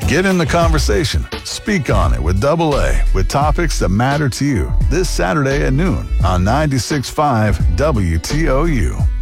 Get in the conversation. Speak on it with Double A with topics that matter to you this Saturday at noon on 96.5 WTOU.